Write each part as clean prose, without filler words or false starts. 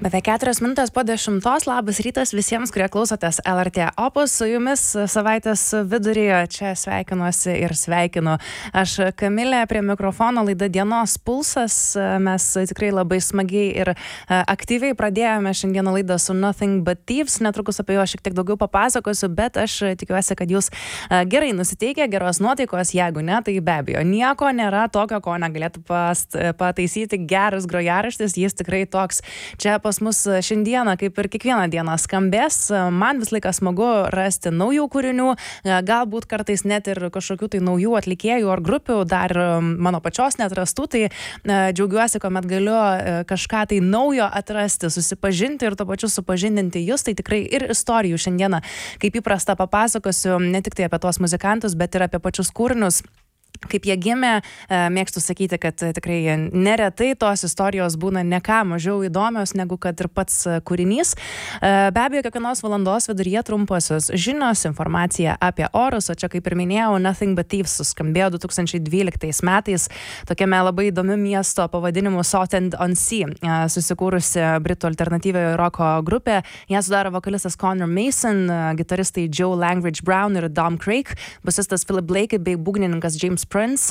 Beveik 4 minutės po 10. Labas rytas visiems, kurie klausotės LRT Opus. Su jumis savaitės viduryje čia sveikinuosi ir sveikinu. Aš Kamilė prie mikrofono, laida Dienos pulsas. Mes tikrai labai smagiai ir aktyviai pradėjome šiandieną laidą su Nothing But Thieves. Netrukus apie jo šiek tiek daugiau papasakosiu, bet aš tikiuosi, kad jūs gerai nusiteikę, geros nuotaikos. Jeigu ne, tai be abejo, nieko nėra tokio, ko negalėtų pataisyti geras grojaraštis. Jis tikrai toks čia pas mus šiandieną, kaip ir kiekvieną dieną skambės. Man vis laikas smagu rasti naujų kūrinių, galbūt kartais net ir kažkokių tai naujų atlikėjų ar grupių, dar mano pačios neatrastų, tai džiaugiuosi, kuomet galiu kažką tai naujo atrasti, susipažinti ir tuo pačiu supažindinti jūs. Tai tikrai ir istorijų šiandieną, kaip įprasta, papasakosiu ne tik tai apie tuos muzikantus, bet ir apie pačius kūrinius. Kaip jie gimė, mėgstu sakyti, kad tikrai neretai tos istorijos būna ne ką mažiau įdomios negu kad ir pats kūrinys. Be abejo, kiekvienos valandos viduryje trumposios žinios, informacija apie orus, o čia, kaip ir minėjau, Nothing But Thieves suskambėjo 2012 metais tokiame labai įdomiu miesto pavadinimu Southend-on-Sea, susikūrusi britų alternatyviojo roko grupė. Ją sudaro vokalistas Connor Mason, gitaristai Joe Langridge Brown ir Dom Craig, basistas Philip Blake bei būgnininkas James Price.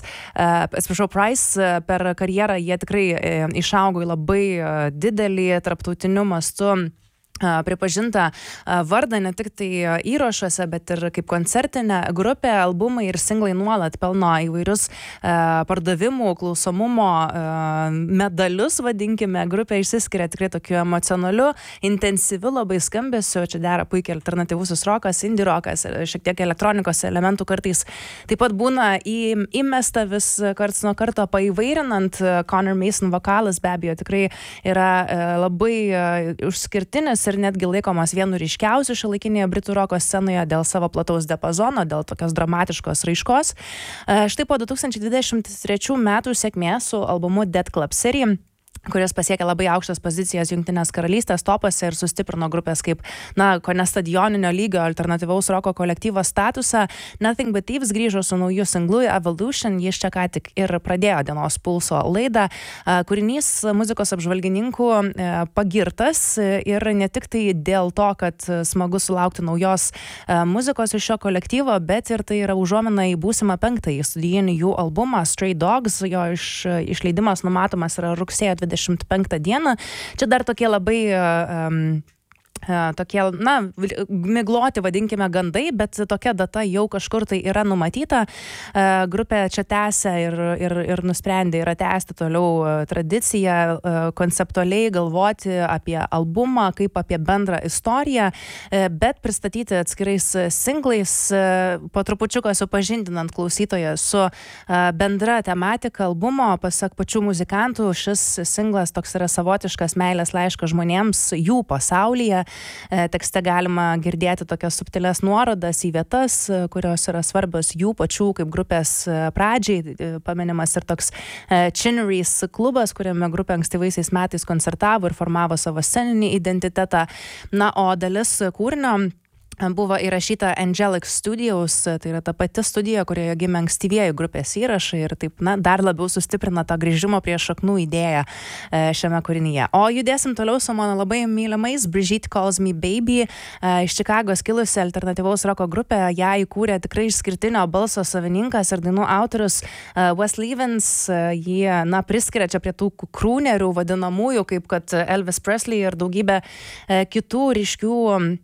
Per karjerą jie tikrai išaugo į labai didelį tarptautiniu mastu pripažinta vardą ne tik tai įrašuose, bet ir kaip koncertinė grupė. Albumai ir singlai nuolat pelno įvairius pardavimų, klausomumo medalius, vadinkime. Grupė išsiskiria tikrai tokiu emocionaliu, intensyviu labai skambesiu. Čia dera puikiai alternatyvusis rokas, indie rokas, šiek tiek elektronikos elementų kartais taip pat būna įmesta vis karts nuo karto paįvairinant. Connor Mason vokalas be abejo tikrai yra labai išskirtinis ir netgi laikomas vienu ryškiausių šiuolaikinėje britų roko scenoje dėl savo plataus diapazono, dėl tokios dramatiškos raiškos. Štai po 2023 metų sėkmės su albumu Dead Club City, kuris pasiekė labai aukštas pozicijas Jungtinės karalystės topuose ir sustiprino grupės kaip, kone stadioninio lygio alternatyvaus roko kolektyvo statusą. Nothing But Thieves grįžo su nauju singlu Evolution, jis čia ką tik ir pradėjo Dienos pulso laidą. Kūrinys muzikos apžvalgininkų pagirtas ir ne tik tai dėl to, kad smagu sulaukti naujos muzikos iš šio kolektyvo, bet ir tai yra užuomina į būsimą 5. studijinį jų albumą Stray Dogs. Jo išleidimas numatomas yra rugsėjo 25 dieną. Čia dar tokie labai tokie, migloti, vadinkime, gandai, bet tokia data jau kažkur tai yra numatyta. Grupė čia tęsia ir nusprendė yra tęsti toliau tradiciją, konceptualiai galvoti apie albumą, kaip apie bendrą istoriją, bet pristatyti atskirais singlais, po trupučiuką supažindinant klausytoją su bendra tematika albumo. Pasak pačių muzikantų, šis singlas toks yra savotiškas meilės laiškas žmonėms jų pasaulyje. Tekste galima girdėti tokias subtilės nuorodas į vietas, kurios yra svarbios jų pačių kaip grupės pradžiai. Paminimas ir toks Chinnery's klubas, kuriame grupė ankstyvaisiais metais koncertavo ir formavo savo sceninį identitetą. O dalis kūrinio buvo įrašyta Angelic Studios, tai yra ta pati studija, kurioje gimė ankstyvieji grupės įrašai ir taip, dar labiau sustiprina tą grįžimo prie šaknų idėją šiame kūrinyje. O judėsim toliau su mano labai mylimais Brigitte Calls Me Baby, iš Čikagos kilusi alternatyvaus roko grupė. Ją įkūrė tikrai išskirtinio balso savininkas ir dainų autorius Wes Levens. Jie, priskiria čia prie tų krūnerių vadinamųjų, kaip kad Elvis Presley ir daugybė kitų ryškių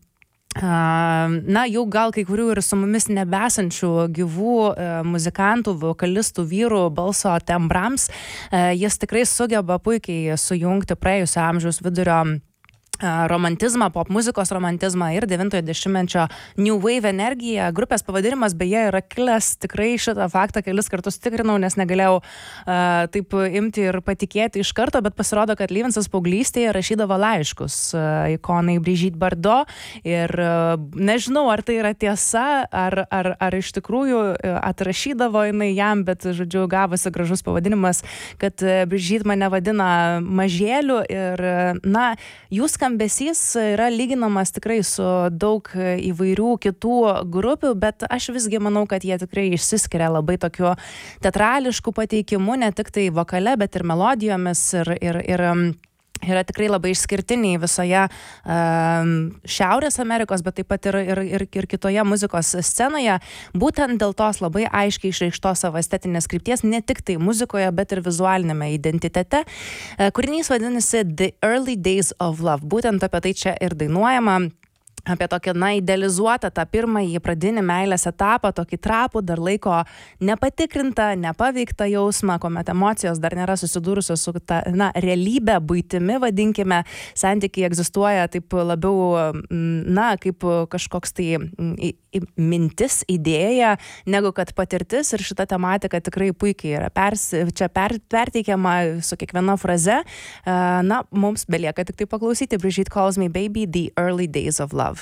jau gal kai kurių ir su mumis nebesančių gyvų muzikantų, vokalistų, vyrų balso tembrams. Jis tikrai sugeba puikiai sujungti praėjusio amžiaus vidurio romantizmą, pop muzikos romantizmą ir 90-ojo dešimtmečio New Wave energiją. Grupės pavadinimas beje yra kilęs, tikrai šitą faktą kelis kartus tikrinau, nes negalėjau taip imti ir patikėti iš karto, bet pasirodo, kad Levensas paauglystėje rašydavo laiškus ikonai Brigitte Bardot ir nežinau, ar tai yra tiesa, ar iš tikrųjų atrašydavo jinai jam, bet, žodžiu, gavosi gražus pavadinimas, kad Brigitte mane vadina mažėliu ir, jūs skambesys yra lyginamas tikrai su daug įvairių kitų grupių, bet aš visgi manau, kad jie tikrai išsiskiria labai tokiu teatrališku pateikimu, ne tik tai vokale, bet ir melodijomis ir yra tikrai labai išskirtiniai visoje Šiaurės Amerikos, bet taip pat ir kitoje muzikos scenoje, būtent dėl tos labai aiškiai išreikštos savo estetinės krypties, ne tik tai muzikoje, bet ir vizualinėme identitete. Kūrinys vadinasi The Early Days of Love. Būtent apie tai čia ir dainuojama. Apie tokį, idealizuotą tą pirmąjį pradinį meilės etapą, tokį trapų, dar laiko nepatikrintą, nepaveiktą jausmą, kuomet emocijos dar nėra susidūrusios su ta, realybė, buitimi, vadinkime, santykiai egzistuoja taip labiau, kaip kažkoks tai mintis, idėja, negu kad patirtis, ir šita tematika tikrai puikiai yra perteikiama su kiekviena fraze. Mums belieka tik tai paklausyti Brigitte Calls Me Baby, The Early Days of Love.